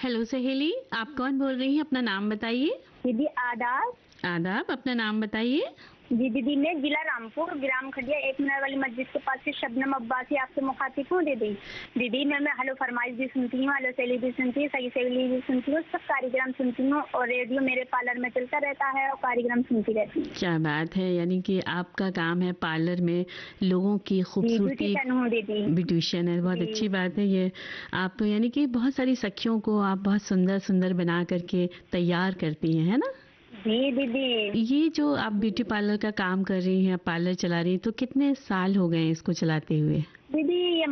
Hello सहेली, आप कौन बोल रही हैं? अपना नाम बताइए। दीदी आदाब। आदाब, अपना नाम बताइए। जी दीदी, मैं जिला रामपुर, ग्राम खड़िया, एक मीनार वाली मस्जिद के पास से शबनम अब्बासी आपसे मुखातिब हूँ दीदी। दीदी मैं हेलो फरमाइश भी सुनती हूँ, हेलो सहेली भी सुनती हूँ, सही सहेली भी सुनती हूँ, सब कार्यक्रम सुनती हूँ और रेडियो मेरे पार्लर में चलता रहता है और कार्यक्रम सुनती रहती हूँ। क्या बात है, यानी कि आपका काम है पार्लर में लोगों की खूबसूरती। ब्यूटिशियन हूँ दीदी। ब्यूटिशियन है, बहुत जी। अच्छी बात है ये। आप यानी कि बहुत सारी सखियों को आप बहुत सुंदर सुंदर बना करके तैयार करती हैं, है ना? जी दीदी। ये जो आप ब्यूटी पार्लर का काम कर रही हैं, पार्लर चला रही हैं, तो कितने साल हो गए हैं इसको चलाते हुए? दीदी ये